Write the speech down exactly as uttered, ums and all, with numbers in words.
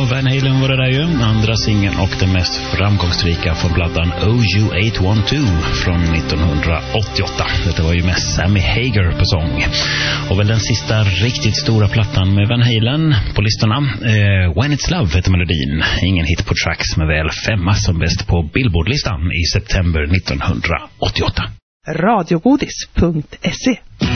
Ja, Van Halen var det där ju. Andra singeln och den mest framgångsrika från plattan O U åtta ett två från nittonhundraåttioåtta. Detta var ju med Sammy Hagar på sång. Och väl den sista riktigt stora plattan med Van Halen på listorna. Eh, When It's Love heter melodin. Ingen hit på Tracks, men väl femma som bäst på Billboard-listan i september nittonhundraåttioåtta. radiogodis punkt se